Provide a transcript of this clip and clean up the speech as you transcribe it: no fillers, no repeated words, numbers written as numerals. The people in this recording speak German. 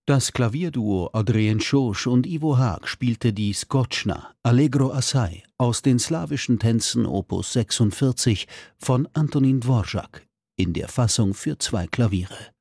Das Klavierduo Adrien Schosch und Ivo Haag spielte die Skoczna Allegro assai aus den slawischen Tänzen Opus 46 von Antonín Dvořák in der Fassung für 2 Klaviere.